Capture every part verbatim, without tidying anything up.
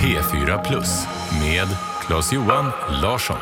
P fyra Plus med Claes-Johan Larsson.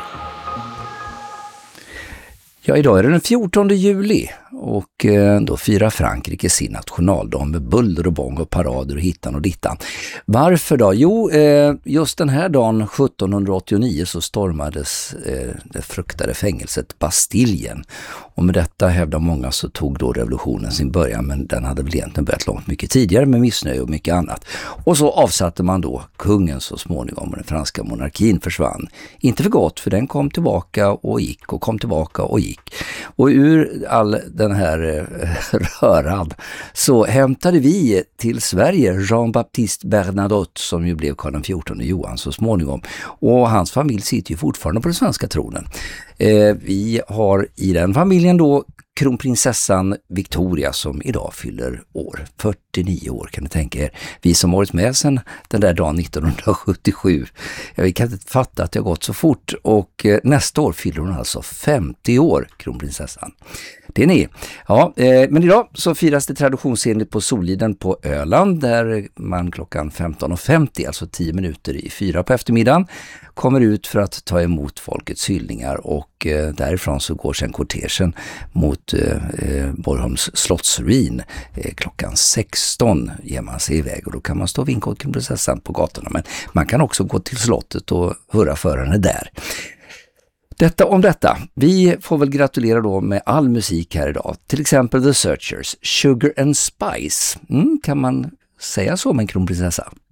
Ja, idag är det den fjortonde juli och eh, då firar Frankrike sin nationaldag med buller och bång och parader och hittan och dittan. Varför då? Jo, eh, just den här dagen sjuttonhundraåttionio så stormades eh, det fruktade fängelset Bastiljen. Och med detta hävdar många så tog då revolutionen sin början, men den hade väl egentligen börjat långt mycket tidigare med missnöje och mycket annat. Och så avsatte man då kungen så småningom och den franska monarkin försvann. Inte för gott, för den kom tillbaka och gick och kom tillbaka och gick. Och ur all den här eh, röran så hämtade vi till Sverige Jean-Baptiste Bernadotte som ju blev Karl den fjortonde Johan så småningom. Och hans familj sitter ju fortfarande på den svenska tronen. Eh, vi har i den familjen då kronprinsessan Victoria som idag fyller år. fyrtionio år kan ni tänka er. Vi som varit med sedan den där dagen nittonhundrasjuttiosju. Ja, vi kan inte fatta att det har gått så fort. Och eh, nästa år fyller hon alltså femtio år, kronprinsessan. Det är ni. Ja, eh, men idag så firas det traditionsenligt på Soliden på Öland där man klockan femton och femtio, alltså tio minuter i fyra på eftermiddagen, kommer ut för att ta emot folkets hyllningar och eh, därifrån så går sen kortegen mot eh, Borgholms slottsruin. Eh, klockan sexton ger man sig iväg och då kan man stå och vinka åt kronprinsessan på gatorna, men man kan också gå till slottet och hurra för henne där. Detta om detta. Vi får väl gratulera då med all musik här idag. Till exempel The Searchers, Sugar and Spice. Mm, kan man säga så med en kronprinsessa?